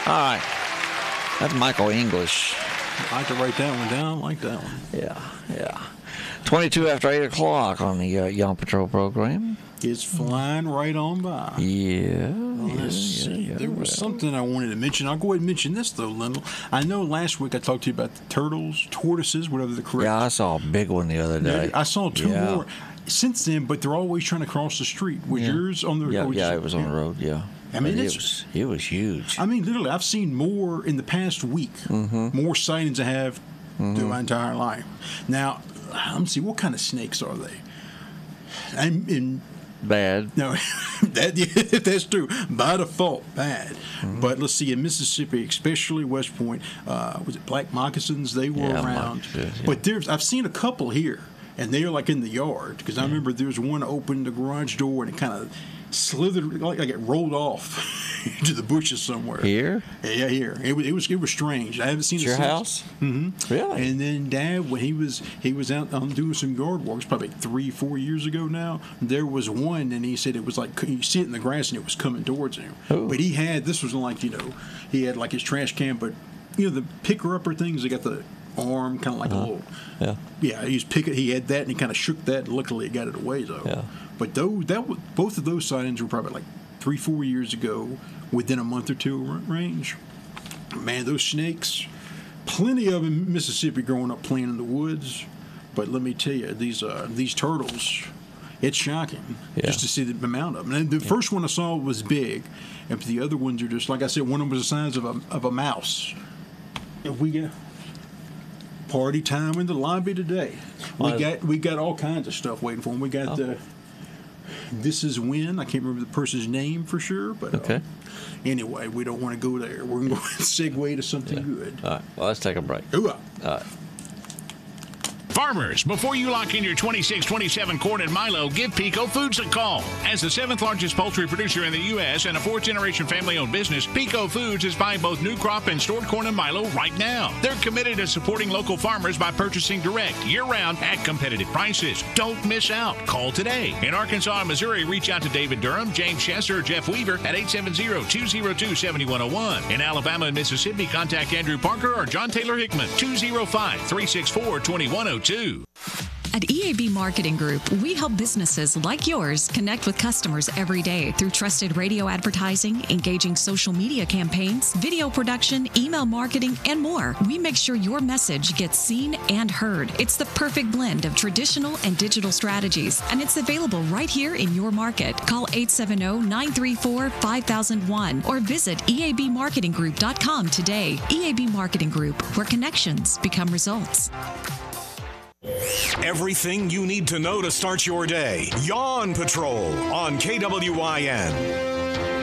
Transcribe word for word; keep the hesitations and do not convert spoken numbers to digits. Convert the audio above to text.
All right. That's Michael English. I like to write that one down. I like that one. Yeah, yeah. twenty-two after eight o'clock on the uh, Young Patrol program. It's flying right on by. Yeah. Well, yeah, let's see. yeah, there was yeah. something I wanted to mention. I'll go ahead and mention this, though, Lindell. I know last week I talked to you about the turtles, tortoises, whatever the correct. Yeah, I saw a big one the other day. I saw two yeah. more since then, but they're always trying to cross the street. Was yeah. yours on the? Yeah, was yeah, just, it was on yeah. the road. Yeah. I mean, But it's, it was it was huge. I mean, literally, I've seen more in the past week, mm-hmm. more sightings I have mm-hmm. through my entire life. Now, let me see, what kind of snakes are they? I'm in. Bad. No, that yeah, that's true. By default, bad. Mm-hmm. But let's see, in Mississippi, especially West Point, uh, was it black moccasins? They were yeah, around. Yeah. But there's, I've seen a couple here, and they're like in the yard because I yeah. remember there was one opened the garage door and it kind of slithered like, like it rolled off into the bushes somewhere. Here? Yeah, here. It was it was it was strange. I haven't seen it's it your since. house. Mm-hmm. Really? And then Dad, when he was he was out um, doing some yard works, probably three four years ago now. There was one, and he said it was like you see it in the grass, and it was coming towards him. Ooh. But he had this was like you know he had like his trash can, but you know the picker upper things. They got the arm kind of like uh-huh. a little. Yeah. Yeah, he was picking. He had that, and he kind of shook that. And luckily, it got it away though. Yeah. But those that was, both of those sightings were probably like three four years ago, within a month or two range. Man, those snakes, plenty of them in Mississippi growing up playing in the woods. But let me tell you, these uh, these turtles, it's shocking yeah. just to see the amount of them. And the yeah. first one I saw was big, and the other ones are just, like I said, one of them was the size of a, of a mouse. And we got party time in the lobby today. We well, got we got all kinds of stuff waiting for them. We got the... Oh. Uh, This is when, I can't remember the person's name for sure, but okay. uh, anyway, we don't want to go there. We're going to segue to something yeah. good. All right. Well, let's take a break. Ooh. All right. Farmers, before you lock in your twenty-six twenty-seven corn and Milo, give Pico Foods a call. As the seventh largest poultry producer in the U S and a fourth-generation family-owned business, Pico Foods is buying both new crop and stored corn and Milo right now. They're committed to supporting local farmers by purchasing direct, year-round, at competitive prices. Don't miss out. Call today. In Arkansas and Missouri, reach out to David Durham, James Chester, or Jeff Weaver at eight seven zero, two zero two, seven one zero one. In Alabama and Mississippi, contact Andrew Parker or John Taylor Hickman, two zero five, three six four, two one zero two. At E A B Marketing Group, we help businesses like yours connect with customers every day through trusted radio advertising, engaging social media campaigns, video production, email marketing, and more. We make sure your message gets seen and heard. It's the perfect blend of traditional and digital strategies, and it's available right here in your market. Call eight seven zero, nine three four, five thousand one or visit E A B marketing group dot com today. E A B Marketing Group, where connections become results. Everything you need to know to start your day. Yawn Patrol on K W I N.